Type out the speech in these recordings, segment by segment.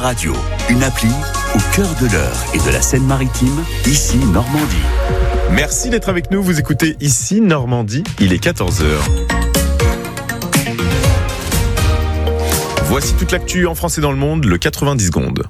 Radio, une appli au cœur de l'Eure et de la Seine-Maritime, ici Normandie. Merci d'être avec nous, vous écoutez ici Normandie, il est 14h. Voici toute l'actu en France et dans le monde, le 90 secondes.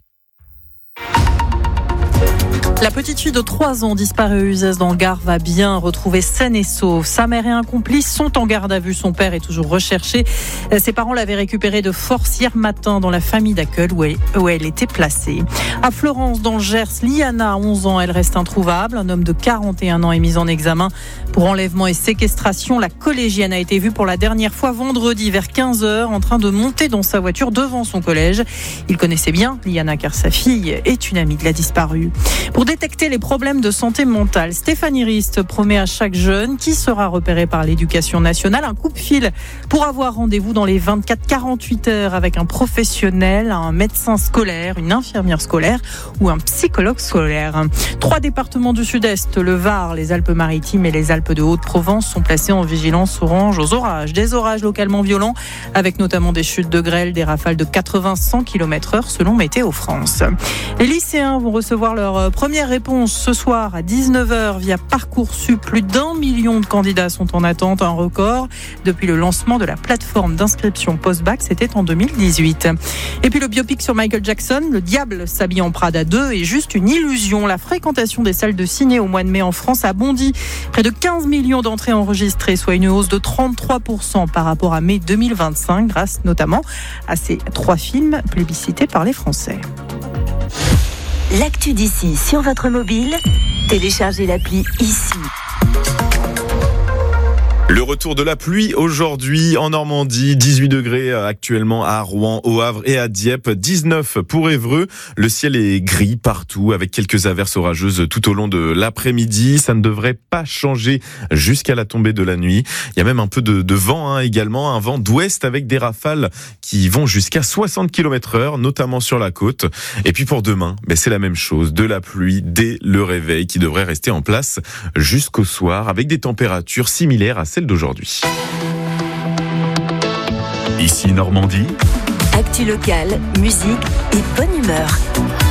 La petite fille de 3 ans disparue à Uzès dans le Gard va bien retrouver saine et sauve. Sa mère et un complice sont en garde à vue. Son père est toujours recherché. Ses parents l'avaient récupérée de force hier matin dans la famille d'accueil où elle était placée. À Florence, dans le Gers, Liana, 11 ans, elle reste introuvable. Un homme de 41 ans est mis en examen pour enlèvement et séquestration. La collégienne a été vue pour la dernière fois vendredi vers 15h en train de monter dans sa voiture devant son collège. Il connaissait bien Liana car sa fille est une amie de la disparue. Pour détecter les problèmes de santé mentale, Stéphanie Rist promet à chaque jeune qui sera repéré par l'Éducation nationale un coup-de-fil pour avoir rendez-vous dans les 24-48 heures avec un professionnel, un médecin scolaire, une infirmière scolaire ou un psychologue scolaire. 3 départements du Sud-Est, le Var, les Alpes-Maritimes et les Alpes de Haute-Provence sont placés en vigilance orange aux orages. Des orages localement violents avec notamment des chutes de grêle, des rafales de 80-100 km/h selon Météo France. Les lycéens vont recevoir leur première réponse ce soir à 19h via Parcoursup. Plus d'1 million de candidats sont en attente, un record depuis le lancement de la plateforme d'inscription post-bac, c'était en 2018. Et puis le biopic sur Michael Jackson, Le diable s'habille en Prada 2, est juste une illusion. La fréquentation des salles de ciné au mois de mai en France a bondi. Près de 15 millions d'entrées enregistrées, soit une hausse de 33% par rapport à mai 2025, grâce notamment à ces 3 films plébiscités par les Français. L'actu d'ici sur votre mobile, téléchargez l'appli ici. Le retour de la pluie aujourd'hui en Normandie, 18 degrés actuellement à Rouen, au Havre et à Dieppe, 19 pour Évreux. Le ciel est gris partout avec quelques averses orageuses tout au long de l'après-midi. Ça ne devrait pas changer jusqu'à la tombée de la nuit. Il y a même un peu de vent également, un vent d'ouest avec des rafales qui vont jusqu'à 60 km/h, notamment sur la côte. Et puis pour demain, c'est la même chose, de la pluie dès le réveil qui devrait rester en place jusqu'au soir avec des températures similaires à celles d'aujourd'hui. Ici Normandie. Actu locale, musique et bonne humeur.